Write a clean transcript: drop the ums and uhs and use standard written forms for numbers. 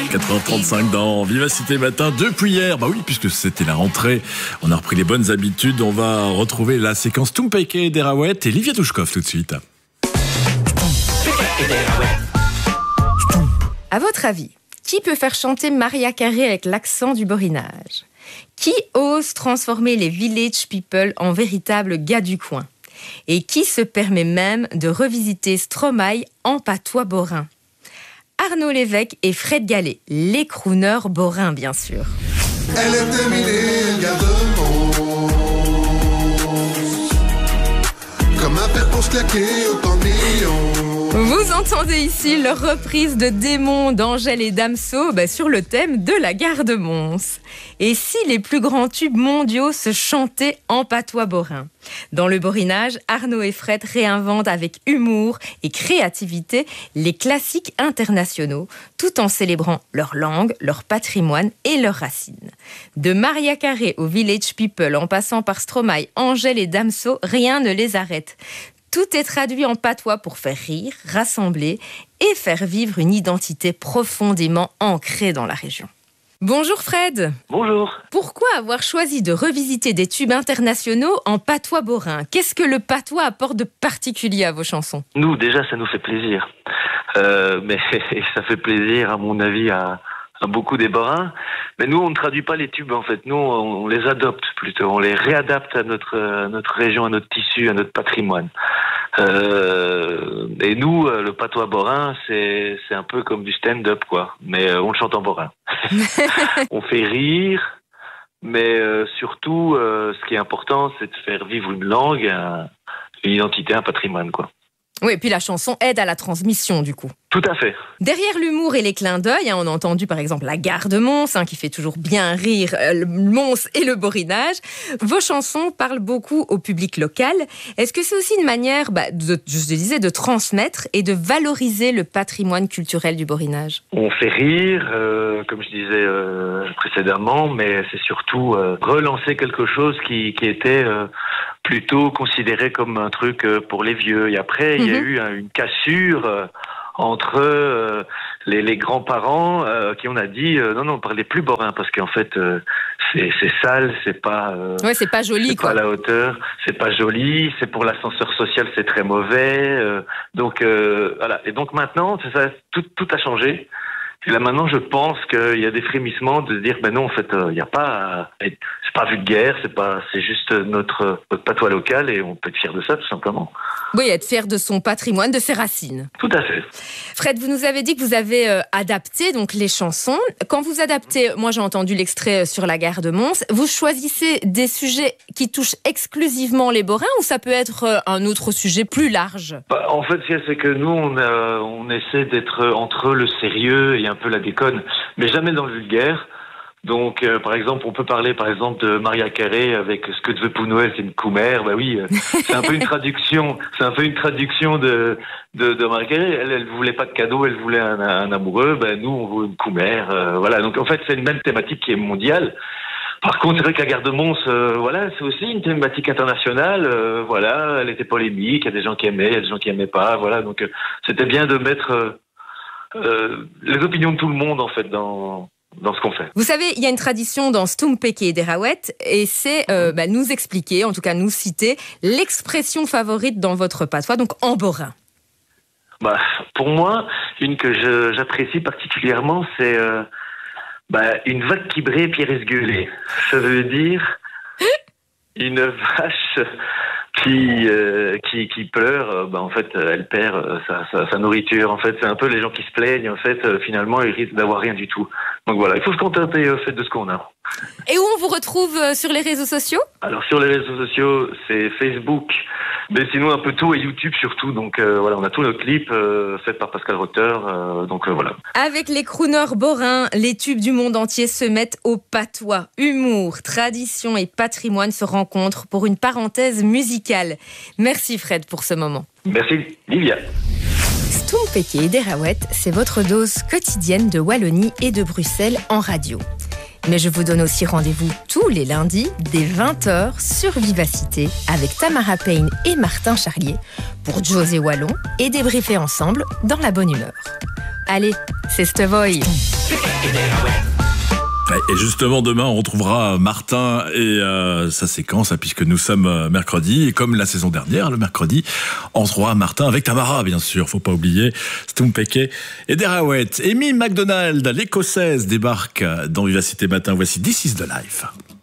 4h35 dans Vivacité Matin depuis hier. Bah oui, puisque c'était la rentrée, on a repris les bonnes habitudes. On va retrouver la séquence Tumpeke et Derawet et Livia Douchkov tout de suite. À votre avis, qui peut faire chanter Mariah Carey avec l'accent du borinage ? Qui ose transformer les village people en véritables gars du coin ? Et qui se permet même de revisiter Stromae en patois borin ? Arnaud Lévesque et Fred Gallet, les crooners borins bien sûr. Elle est terminée, garde-mons. Comme un père pour se claquer autant de millions. Vous entendez ici leur reprise de Démons d'Angèle et Damso sur le thème de la gare de Mons. Et si les plus grands tubes mondiaux se chantaient en patois borin ? Dans le borinage, Arnaud et Fred réinventent avec humour et créativité les classiques internationaux, tout en célébrant leur langue, leur patrimoine et leurs racines. De Mariah Carey au Village People, en passant par Stromae, Angèle et Damso, rien ne les arrête. Tout est traduit en patois pour faire rire, rassembler et faire vivre une identité profondément ancrée dans la région. Bonjour Fred. Bonjour. Pourquoi avoir choisi de revisiter des tubes internationaux en patois borin ? Qu'est-ce que le patois apporte de particulier à vos chansons ? Nous, déjà, ça nous fait plaisir. Mais ça fait plaisir, à mon avis, à beaucoup des borins. Mais nous, on ne traduit pas les tubes, en fait. Nous, on les adopte plutôt. On les réadapte à notre région, à notre tissu, à notre patrimoine. Et nous, le patois borin, c'est un peu comme du stand-up, quoi. Mais on le chante en borin. On fait rire, mais surtout, ce qui est important, c'est de faire vivre une langue, une identité, un patrimoine, quoi. Oui, et puis la chanson aide à la transmission, du coup. Tout à fait. Derrière l'humour et les clins d'œil, on a entendu par exemple la gare de Mons, qui fait toujours bien rire le Mons et le borinage. Vos chansons parlent beaucoup au public local. Est-ce que c'est aussi une manière, de transmettre et de valoriser le patrimoine culturel du borinage ? On fait rire, comme je disais précédemment, mais c'est surtout relancer quelque chose qui était plutôt considéré comme un truc pour les vieux. Et après, il y a eu une cassure entre les grands-parents qui on a dit non, parlez plus borin parce qu'en fait c'est sale, c'est pas c'est pas joli, c'est quoi. pas à la hauteur, c'est pas joli, c'est pour l'ascenseur social, c'est très mauvais. Donc voilà. Et donc maintenant, c'est ça, tout a changé. Et là maintenant, je pense qu'il y a des frémissements de se dire non, en fait, il y a pas, c'est pas vulgaire, c'est juste notre patois local et on peut être fier de ça tout simplement. Oui, être fier de son patrimoine, de ses racines. Tout à fait. Fred, vous nous avez dit que vous avez adapté donc les chansons. Quand vous adaptez, moi j'ai entendu l'extrait sur la gare de Mons, vous choisissez des sujets qui touchent exclusivement les borins ou ça peut être un autre sujet plus large ? En fait, c'est que nous, on essaie d'être entre le sérieux et un peu la déconne, mais jamais dans le vulgaire. Donc, par exemple, on peut parler, par exemple, de Mariah Carey avec ce que tu veux pour Noël, c'est une coumère. Bah oui, c'est un peu une traduction. C'est un peu une traduction de Mariah Carey. Elle voulait pas de cadeau, elle voulait un amoureux. Nous, on veut une coumère. Voilà. Donc, en fait, c'est une même thématique qui est mondiale. Par contre, c'est vrai que la gare de Mons, c'est aussi une thématique internationale. Elle était polémique. Il y a des gens qui aimaient, il y a des gens qui aimaient pas. Voilà. Donc, c'était bien de mettre les opinions de tout le monde, en fait, dans ce qu'on fait. Vous savez, il y a une tradition dans Tumpeke et Derawet, et c'est nous expliquer, en tout cas nous citer, l'expression favorite dans votre patois, donc en borin. Pour moi, une que j'apprécie particulièrement, c'est une vache qui brée, Pierre esgueulé. Ça veut dire une vache qui pleure, en fait, elle perd sa nourriture. En fait, c'est un peu les gens qui se plaignent. En fait, finalement, ils risquent d'avoir rien du tout. Donc voilà, il faut se contenter de ce qu'on a. Et où on vous retrouve sur les réseaux sociaux ? Alors sur les réseaux sociaux, c'est Facebook, mais sinon un peu tout et YouTube surtout. Donc on a tous nos clips faits par Pascal Rotter. Voilà. Avec les crooners borins, les tubes du monde entier se mettent au patois. Humour, tradition et patrimoine se rencontrent pour une parenthèse musicale. Merci Fred pour ce moment. Merci Livia. Tumpeke et Derawet, c'est votre dose quotidienne de Wallonie et de Bruxelles en radio. Mais je vous donne aussi rendez-vous tous les lundis dès 20h sur Vivacité avec Tamara Payne et Martin Charlier pour José Wallon et débriefer ensemble dans la bonne humeur. Allez, c'est Stevoy. Et justement, demain, on retrouvera Martin et sa séquence, puisque nous sommes mercredi. Et comme la saison dernière, le mercredi, on retrouvera Martin avec Tamara, bien sûr. Faut pas oublier Stumpeke et Derawet. Amy McDonald, l'écossaise, débarque dans Vivacité Matin. Voici This is the Life.